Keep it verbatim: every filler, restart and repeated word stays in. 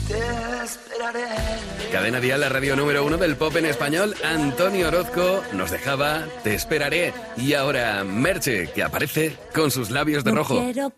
te esperaré. Cadena Dial, la radio número uno del pop en español. Antonio Orozco nos dejaba Te esperaré. Y ahora Merche, que aparece con sus labios de No rojo. quiero